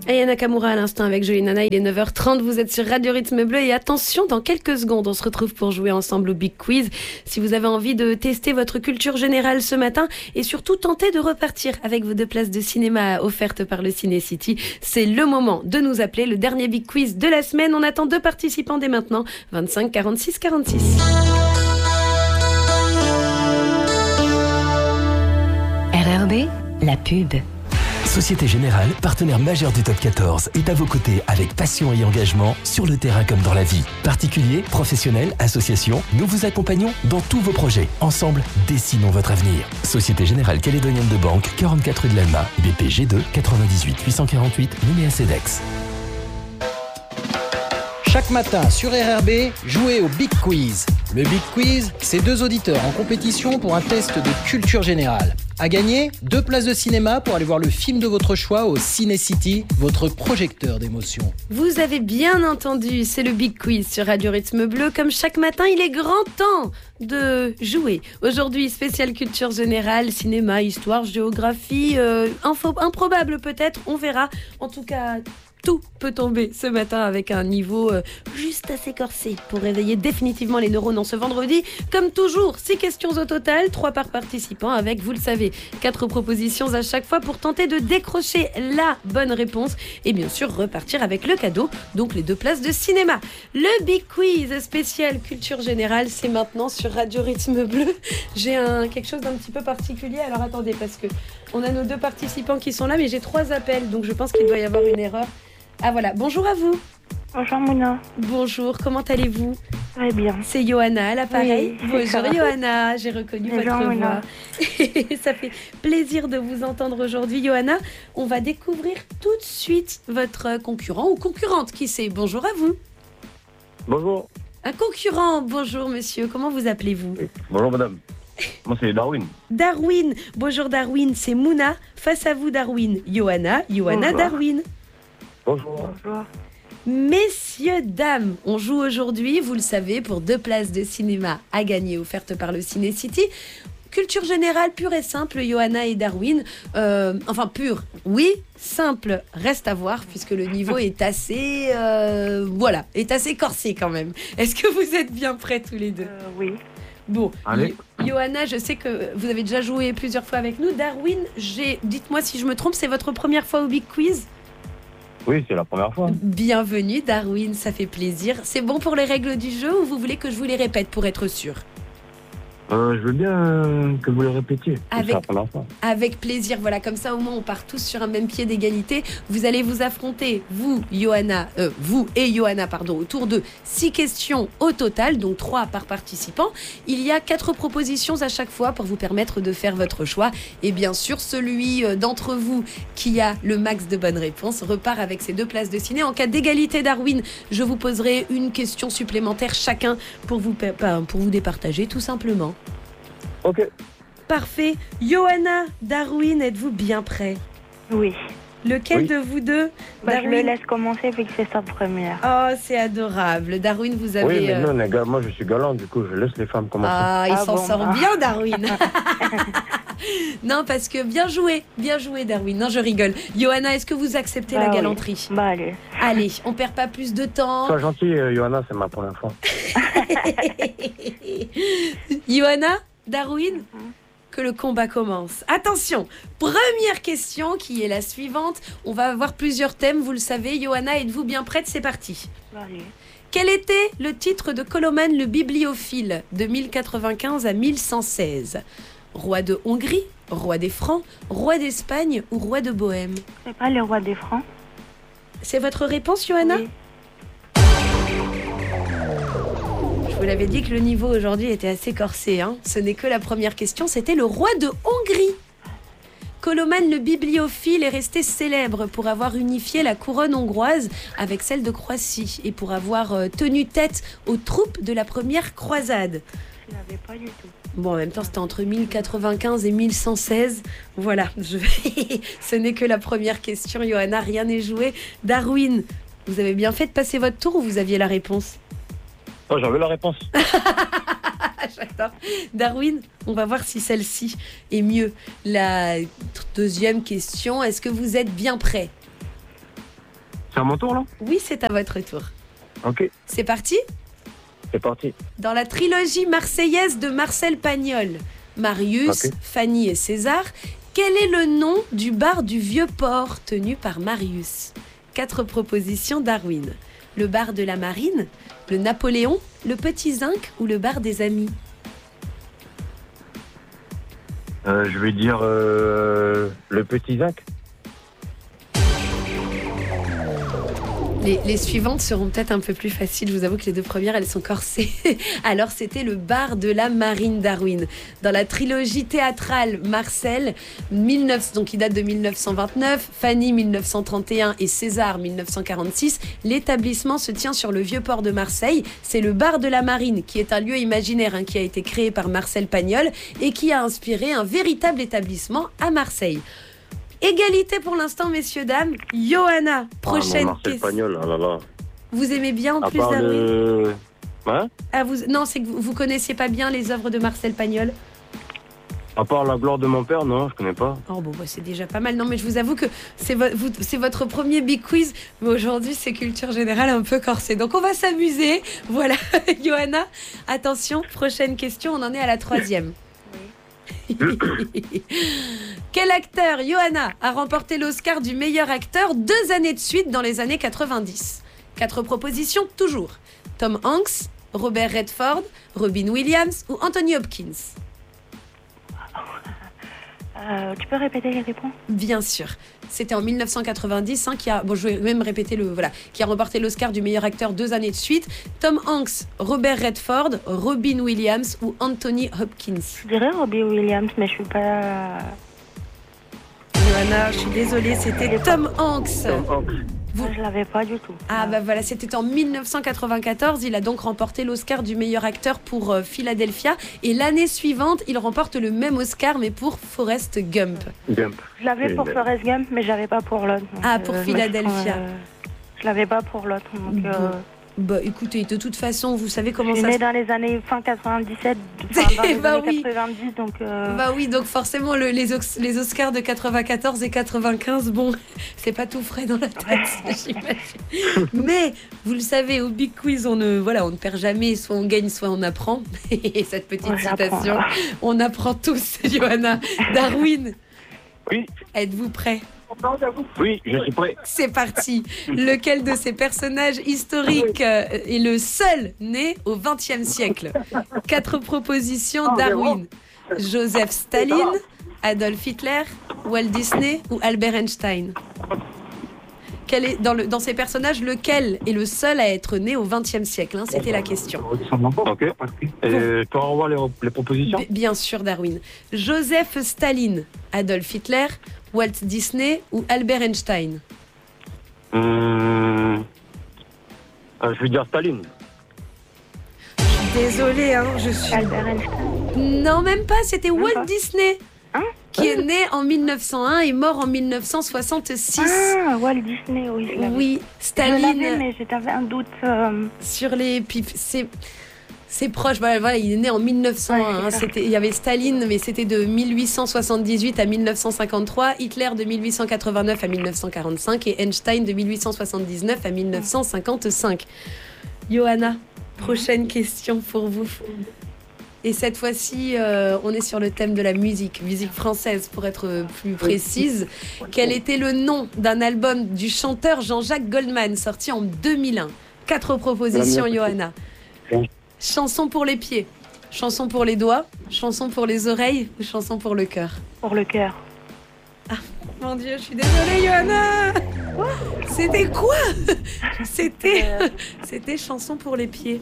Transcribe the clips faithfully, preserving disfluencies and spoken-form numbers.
Aya Nakamura à l'instant avec Jolie Nana, il est neuf heures trente, vous êtes sur Radio Rythme Bleu et attention, dans quelques secondes, on se retrouve pour jouer ensemble au Big Quiz. Si vous avez envie de tester votre culture générale ce matin et surtout tenter de repartir avec vos deux places de cinéma offertes par le Ciné City, c'est le moment de nous appeler. Le dernier Big Quiz de la semaine, on attend deux participants dès maintenant, vingt-cinq quarante-six quarante-six. R R B, la pub. Société Générale, partenaire majeur du Top quatorze, est à vos côtés avec passion et engagement sur le terrain comme dans la vie. Particuliers, professionnels, associations, nous vous accompagnons dans tous vos projets. Ensemble, dessinons votre avenir. Société Générale Calédonienne de Banque, quarante-quatre rue de l'Alma, B P G deux, quatre-vingt-dix-huit huit cent quarante-huit, Nouméa Cedex. Chaque matin sur R R B, jouez au Big Quiz. Le Big Quiz, c'est deux auditeurs en compétition pour un test de culture générale. À gagner, deux places de cinéma pour aller voir le film de votre choix au Ciné City, votre projecteur d'émotion. Vous avez bien entendu, c'est le Big Quiz sur Radio Rythme Bleu. Comme chaque matin, il est grand temps de jouer. Aujourd'hui, spécial culture générale, cinéma, histoire, géographie, euh, info improbable peut-être, on verra. En tout cas, tout peut tomber ce matin avec un niveau euh, juste assez corsé pour réveiller définitivement les neurones en ce vendredi. Comme toujours, six questions au total, trois par participant avec, vous le savez, quatre propositions à chaque fois pour tenter de décrocher la bonne réponse et bien sûr repartir avec le cadeau, donc les deux places de cinéma. Le Big Quiz spécial culture générale, c'est maintenant sur Radio Rythme Bleu. J'ai un, quelque chose d'un petit peu particulier, alors attendez parce que on a nos deux participants qui sont là mais j'ai trois appels donc je pense qu'il doit y avoir une erreur. Ah voilà, bonjour à vous. Bonjour Mouna. Bonjour, comment allez-vous? Très bien. C'est Johanna à l'appareil. Oui, bonjour Johanna, j'ai reconnu bonjour, votre Mouna. voix. Ça fait plaisir de vous entendre aujourd'hui Johanna. On va découvrir tout de suite votre concurrent ou concurrente, qui sait. Bonjour à vous. Bonjour. Un concurrent, bonjour monsieur, comment vous appelez-vous? Bonjour madame. Moi c'est Darwin. Darwin, bonjour Darwin, c'est Mouna. Face à vous Darwin, Johanna, Johanna, Bonjour. Darwin. Bonjour. Bonjour. Messieurs, dames, on joue aujourd'hui, vous le savez, pour deux places de cinéma à gagner offertes par le Ciné City. Culture générale pure et simple, Johanna et Darwin. Euh, enfin, pure, oui, simple, reste à voir, puisque le niveau est assez... Euh, voilà, est assez corsé quand même. Est-ce que vous êtes bien prêts tous les deux? Euh, oui. Bon, Allez. Johanna, je sais que vous avez déjà joué plusieurs fois avec nous. Darwin, j'ai... dites-moi si je me trompe, c'est votre première fois au Big Quiz? Oui, c'est la première fois. Bienvenue Darwin, ça fait plaisir. C'est bon pour les règles du jeu ou vous voulez que je vous les répète pour être sûr? Euh, je veux bien euh, que vous le répétiez. Avec- C'est la première fois. Avec plaisir, voilà, comme ça au moins on part tous sur un même pied d'égalité. Vous allez vous affronter, vous, Johanna, euh, vous et Johanna, pardon, autour de six questions au total, donc trois par participant. Il y a quatre propositions à chaque fois pour vous permettre de faire votre choix. Et bien sûr, celui euh, d'entre vous qui a le max de bonnes réponses repart avec ses deux places de ciné. En cas d'égalité, Darwin, je vous poserai une question supplémentaire chacun pour vous, pa- pa- pour vous départager tout simplement. Ok. Parfait. Johanna, Darwin, êtes-vous bien prêts? Oui. Lequel Oui. de vous deux? Bah, je le Darwin. laisse commencer vu que c'est sa première. Oh, c'est adorable. Darwin, vous avez... Oui, mais euh, non, les gars, moi je suis galant, du coup je laisse les femmes commencer. Ah, il Ah s'en bon, sort bah. bien, Darwin. Non, parce que bien joué, bien joué, Darwin. Non, je rigole. Johanna, est-ce que vous acceptez Bah la oui. galanterie? Bah allez. Allez, on perd pas plus de temps. Sois gentil, euh, Johanna, c'est ma première fois. Johanna, Darwin, que le combat commence. Attention, première question qui est la suivante. On va avoir plusieurs thèmes, vous le savez. Johanna, êtes-vous bien prête? C'est parti. Bah, allez. Quel était le titre de Colomane le bibliophile de mille quatre-vingt-quinze à mille cent seize? Roi de Hongrie, roi des Francs, roi d'Espagne ou roi de Bohême? C'est pas le roi des Francs? C'est votre réponse, Johanna? Oui. Je vous l'avais dit que le niveau aujourd'hui était assez corsé. Hein. Ce n'est que la première question, c'était le roi de Hongrie. Colomane le bibliophile est resté célèbre pour avoir unifié la couronne hongroise avec celle de Croatie et pour avoir euh, tenu tête aux troupes de la première croisade. Je l'avais pas du tout. Bon, en même temps, c'était entre mille quatre-vingt-quinze et mille cent seize. Voilà, je... ce n'est que la première question, Johanna, rien n'est joué. Darwin, vous avez bien fait de passer votre tour ou vous aviez la réponse? Oh, j'avais la réponse. J'adore. Darwin, on va voir si celle-ci est mieux. La deuxième question, est-ce que vous êtes bien prêt? C'est à mon tour, là? Oui, c'est à votre tour. Ok, C'est parti? c'est parti. Dans la trilogie marseillaise de Marcel Pagnol, Marius, Ok. Fanny et César, quel est le nom du bar du Vieux-Port tenu par Marius? Quatre propositions, Darwin. Le bar de la Marine, le Napoléon, le Petit Zinc ou le bar des Amis? Euh, je vais dire euh, le petit Zinc. Les, les suivantes seront peut-être un peu plus faciles. Je vous avoue que les deux premières, elles sont corsées. Alors, c'était le bar de la Marine, Darwin. Dans la trilogie théâtrale Marcel, mille neuf cents, donc qui date de mille neuf cent vingt-neuf, Fanny mille neuf cent trente et un et César mille neuf cent quarante-six, l'établissement se tient sur le Vieux-Port de Marseille. C'est le bar de la Marine, qui est un lieu imaginaire hein, qui a été créé par Marcel Pagnol et qui a inspiré un véritable établissement à Marseille. Égalité pour l'instant, messieurs, dames. Johanna, prochaine Ah, non, Marcel question. Pagnol, ah là là. Vous aimez bien en À plus part Darwin le... Hein? ah, vous... Non, c'est que vous, vous connaissiez pas bien les œuvres de Marcel Pagnol. À part la gloire de mon père, non, je connais pas. Oh bon, bah, c'est déjà pas mal. Non, mais je vous avoue que c'est, vo- vous- c'est votre premier big quiz. Mais aujourd'hui, c'est culture générale un peu corsée. Donc, on va s'amuser. Voilà, Johanna, attention, prochaine question. On en est à la troisième. Quel acteur, Johanna, a remporté l'Oscar du meilleur acteur deux années de suite dans les années quatre-vingt-dix? Quatre propositions, toujours. Tom Hanks, Robert Redford, Robin Williams ou Anthony Hopkins? Euh, tu peux répéter les réponses? Bien sûr. C'était en mille neuf cent quatre-vingt-dix hein, qui a, bon, je vais même répéter le, voilà, qui a remporté l'Oscar du meilleur acteur deux années de suite. Tom Hanks, Robert Redford, Robin Williams ou Anthony Hopkins? Je dirais Robbie Williams, mais je suis pas... Johanna, je suis désolée, c'était Tom Hanks. Tom Hanks. Vous- Moi, je l'avais pas du tout. Ah bah voilà, c'était en mille neuf cent quatre-vingt-quatorze. Il a donc remporté l'Oscar du meilleur acteur pour euh, Philadelphia. Et l'année suivante, il remporte le même Oscar, mais pour Forrest Gump. Gump. Je l'avais pour Et- Forrest Gump, mais je l'avais pas pour l'autre. donc, Ah, pour euh, Philadelphia. moi, je, je l'avais pas pour l'autre. Donc, Bon. euh, Bah écoutez, de toute façon, vous savez je comment suis ça née se dans les années fin quatre-vingt-dix-sept, enfin, dans les Bah années oui. quatre-vingt-dix, donc... euh, Bah oui, donc forcément, le- les, Os- les Oscars de quatre-vingt-quatorze et quatre-vingt-quinze, bon, c'est pas tout frais dans la tête, j'imagine. Mais, vous le savez, au Big Quiz, on ne, voilà, on ne perd jamais, soit on gagne, soit on apprend. Et cette petite Ouais, j'apprends, citation, là. on apprend tous, Johanna. Darwin, Oui, êtes-vous prêt? oui, je suis prêt. C'est parti. Lequel de ces personnages historiques euh, est le seul né au vingtième siècle? Quatre propositions, Darwin. Joseph Staline, Adolf Hitler, Walt Disney ou Albert Einstein? Quel est, dans, le, dans ces personnages, lequel est le seul à être né au vingtième siècle hein? C'était la question. Ok. Et je peux revoir les, les propositions? B- bien sûr, Darwin. Joseph Staline, Adolf Hitler, Walt Disney ou Albert Einstein? Hum... euh, je vais dire Staline. Désolée, hein, je suis... Albert Einstein. Non, même pas, c'était Même Walt pas. Disney, Hein qui est né en mille neuf cent un et mort en mille neuf cent soixante-six. Ah, Walt Disney, oui, je l'avais. Oui, Je l'avais, Staline, mais j'avais un doute. euh, sur les... puis c'est... C'est proche, voilà, voilà, il est né en mille neuf cent un. Ouais, hein, c'est ça. c'était, il y avait Staline, mais c'était de mille huit cent soixante-dix-huit à mille neuf cent cinquante-trois, Hitler de mille huit cent quatre-vingt-neuf à mille neuf cent quarante-cinq et Einstein de mille huit cent soixante-dix-neuf à mille neuf cent cinquante-cinq. Johanna, prochaine question pour vous. Et cette fois-ci, euh, on est sur le thème de la musique, musique française pour être plus précise. Quel était le nom d'un album du chanteur Jean-Jacques Goldman sorti en deux mille un? Quatre propositions, Johanna. Chanson pour les pieds, chanson pour les doigts, chanson pour les oreilles ou chanson pour le cœur? pour le cœur. Mon Dieu, je suis désolée, Johanna. C'était quoi? C'était, c'était chanson pour les pieds.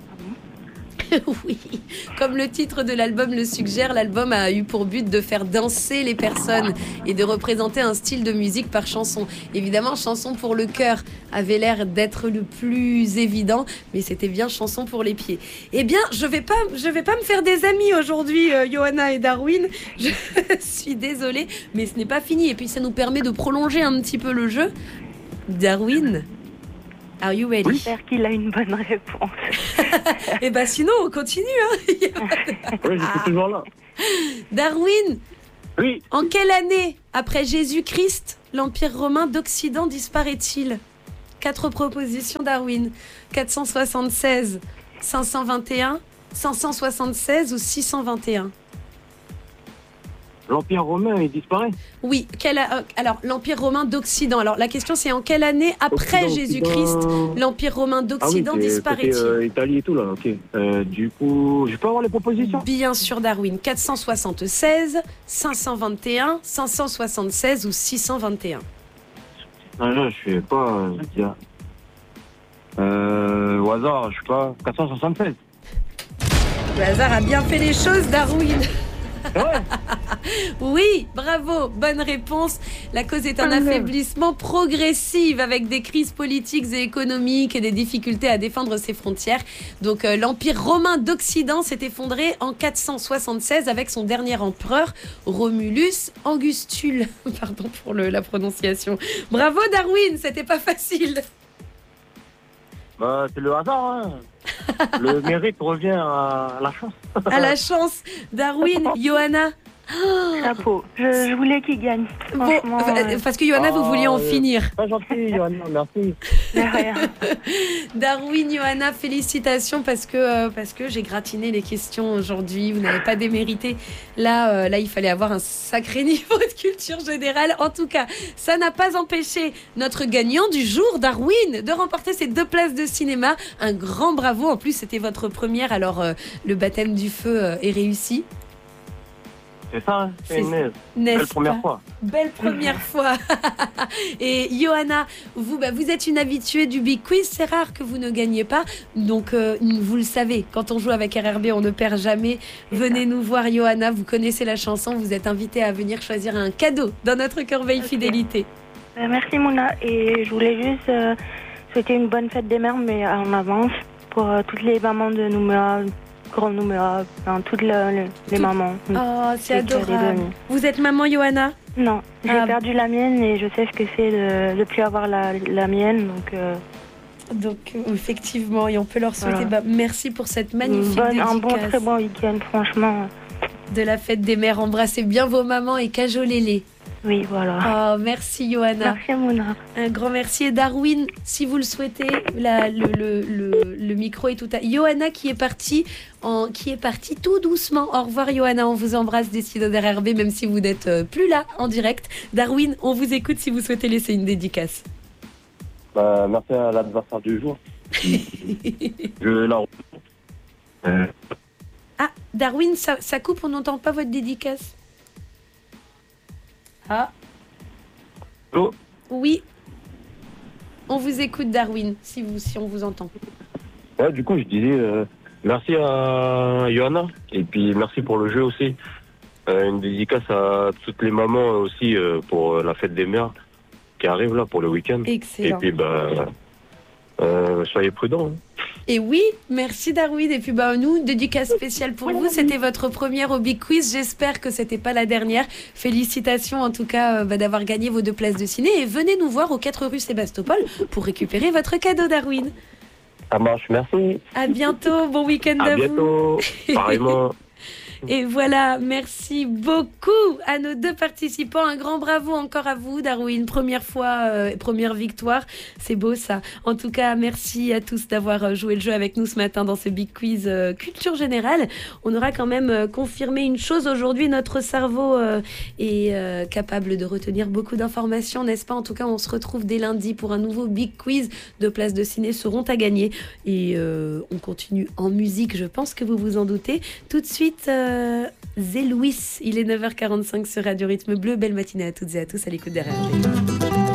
Oui, comme le titre de l'album le suggère, l'album a eu pour but de faire danser les personnes et de représenter un style de musique par chanson. Évidemment, chanson pour le cœur avait l'air d'être le plus évident, mais c'était bien chanson pour les pieds. Eh bien, je vais pas, je vais pas me faire des amis aujourd'hui, euh, Johanna et Darwin. Je suis désolée, mais ce n'est pas fini. Et puis, ça nous permet de prolonger un petit peu le jeu. Darwin, are you ready? J'espère qu'il a une bonne réponse. Eh ben sinon, on continue. Hein. Oui, je suis toujours là. Darwin, Oui, en quelle année, après Jésus-Christ, l'Empire romain d'Occident disparaît-il? quatre propositions, Darwin. quatre cent soixante-seize, cinq cent vingt et un, cinq cent soixante-seize ou six cent vingt et un? L'Empire romain, il disparaît. Oui, quelle a- euh, alors l'Empire romain d'Occident. Alors la question c'est en quelle année après Occident, Jésus-Christ Occident. l'Empire romain Ah oui, d'Occident c'est côté disparaît-il? euh, Italie et tout, là, ok. Euh, du coup, je peux avoir les propositions? Bien sûr, Darwin. quatre cent soixante-seize, cinq cent vingt et un, cinq cent soixante-seize ou six cent vingt et un? Non, non, je sais pas. euh, je veux dire. Euh, au hasard, je sais pas. quatre cent soixante-seize. Le hasard a bien fait les choses, Darwin. Ouais. Oui, bravo, bonne réponse. La cause est un affaiblissement progressif avec des crises politiques et économiques et des difficultés à défendre ses frontières. Donc euh, l'Empire romain d'Occident s'est effondré en quatre cent soixante-seize avec son dernier empereur, Romulus Angustule. Pardon pour le- la prononciation. Bravo Darwin, c'était pas facile. Bah, c'est le hasard, hein. Le mérite revient à la chance. À la chance, Darwin, Johanna. Chapeau. Je, je voulais qu'il gagne. Bon, Franchement, euh, euh, parce que Johanna, vous Ah, vouliez en euh, finir. Pas gentil, Johanna, merci. de rien. Darwin, Johanna, félicitations parce que, euh, parce que j'ai gratiné les questions aujourd'hui. Vous n'avez pas démérité. Là, euh, là, il fallait avoir un sacré niveau de culture générale. En tout cas, ça n'a pas empêché notre gagnant du jour, Darwin, de remporter ces deux places de cinéma. Un grand bravo. En plus, c'était votre première. Alors, euh, le baptême du feu euh, est réussi. C'est ça, hein. C'est C'est une N'est-ce belle première pas? fois. Belle première fois. Et Johanna, vous, bah, vous êtes une habituée du Big Quiz. C'est rare que vous ne gagnez pas. Donc, euh, vous le savez, quand on joue avec R R B, on ne perd jamais. Venez nous voir, Johanna. Vous connaissez la chanson. Vous êtes invitée à venir choisir un cadeau dans notre corbeille Ok. fidélité. Euh, merci Mouna. Et je voulais juste euh, souhaiter une bonne fête des mères, mais en avance, pour euh, toutes les mamans de Nouméa, Grand Nouméa, enfin, toutes le- le- les Tout- mamans. Oh, c'est C'est qu'elle est adorable. donnée. Vous êtes maman, Johanna? Non, j'ai Ah. perdu la mienne et je sais ce que c'est de ne plus avoir la, la mienne. Donc, euh, Donc, euh, effectivement, et on peut leur souhaiter Voilà. bah, merci pour cette une magnifique bonne- un bon, dédicace très bon week-end, franchement. de la fête des mères. Embrassez bien vos mamans et cajolez-les. Oui, voilà. Oh, merci, Johanna. Merci Mouna. Un grand merci. Et Darwin, si vous le souhaitez, la- le, le- le- le micro est tout à... Johanna qui est partie en, qui est partie tout doucement. Au revoir Johanna, on vous embrasse des studios d'R R B, même si vous n'êtes euh, plus là en direct. Darwin, on vous écoute si vous souhaitez laisser une dédicace. Bah, merci à l'adversaire du jour. Je la euh, Ah, Darwin, ça, ça coupe, on n'entend pas votre dédicace. Ah. Allô? Oui. On vous écoute Darwin, si, vous, si on vous entend. Ouais, du coup, je disais euh, merci à Johanna et puis merci pour le jeu aussi. Euh, une dédicace à toutes les mamans aussi euh, pour euh, la fête des mères qui arrive là pour le week-end. Excellent. Et puis, bah, euh, soyez prudents. hein. Et oui, merci Darwin. Et puis bah, nous, une dédicace spéciale pour vous. C'était votre première au Big Quiz. J'espère que c'était pas la dernière. Félicitations en tout cas euh, bah, d'avoir gagné vos deux places de ciné. Et venez nous voir aux quatre rue Sébastopol pour récupérer votre cadeau, Darwin. Ça marche, merci. À bientôt. Bon week-end à, À vous. bientôt. Pareillement. Et voilà, merci beaucoup à nos deux participants. Un grand bravo encore à vous, Darwin. Première fois, euh, première victoire. C'est beau ça. En tout cas, merci à tous d'avoir joué le jeu avec nous ce matin dans ce Big Quiz euh, Culture Générale. On aura quand même euh, confirmé une chose aujourd'hui. Notre cerveau euh, est euh, capable de retenir beaucoup d'informations, n'est-ce pas? En tout cas, on se retrouve dès lundi pour un nouveau Big Quiz. Deux places de ciné seront à gagner. Et euh, on continue en musique, je pense que vous vous en doutez. Tout de suite... Euh, Zé Louis, il est neuf heures quarante-cinq sur Radio Rythme Bleu. Belle matinée à toutes et à tous à l'écoute derrière.